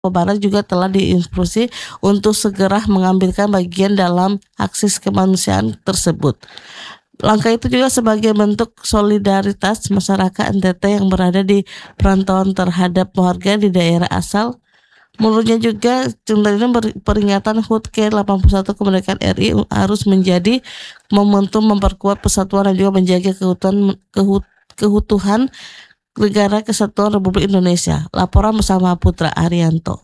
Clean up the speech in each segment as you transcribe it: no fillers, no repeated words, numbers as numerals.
Barat juga telah diinstruksi untuk segera mengambilkan bagian dalam aksi kemanusiaan tersebut. Langkah itu juga sebagai bentuk solidaritas masyarakat NTT yang berada di perantauan terhadap warga di daerah asal. Menurutnya juga peringatan HUT ke-81 kemerdekaan RI harus menjadi momentum memperkuat persatuan dan juga menjaga keutuhan Negara Kesatuan Republik Indonesia. Laporan bersama Putra Arianto.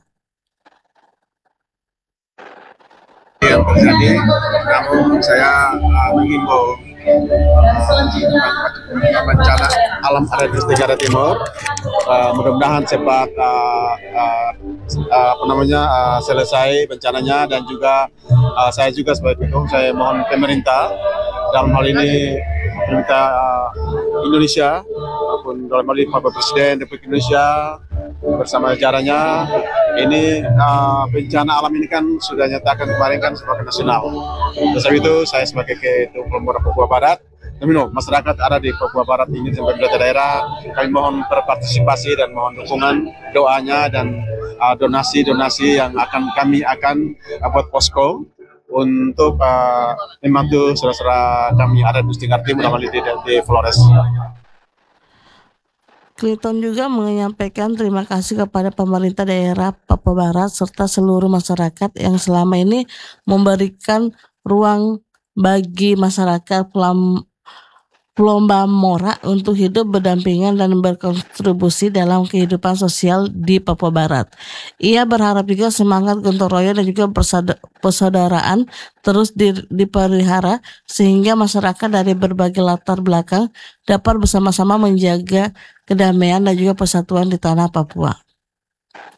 Yang terjadi, namun saya mengimbau bencana alam ada di Tenggara Timur, mudah-mudahan cepat selesai bencananya, dan juga saya juga sebagai pendukung, saya mohon pemerintah dalam hal ini pemerintah Indonesia maupun dalam hal ini Bapak Presiden Republik Indonesia bersama jajarannya, ini bencana alam ini kan sudah nyatakan kemarin kan sebagai nasional. Sebab itu saya sebagai Ketua Pemuda Papua Barat, masyarakat ada di Papua Barat ini sampai pemerintah daerah, kami mohon berpartisipasi dan mohon dukungan doanya dan donasi-donasi yang kami akan buat posko untuk membantu saudara-saudara kami ada di Tenggara Timur di Flores. Clinton juga menyampaikan terima kasih kepada pemerintah daerah Papua Barat serta seluruh masyarakat yang selama ini memberikan ruang bagi masyarakat Pulau Bamora untuk hidup berdampingan dan berkontribusi dalam kehidupan sosial di Papua Barat. Ia berharap juga semangat gotong royong dan juga persaudaraan terus dipelihara sehingga masyarakat dari berbagai latar belakang dapat bersama-sama menjaga kedamaian dan juga persatuan di tanah Papua.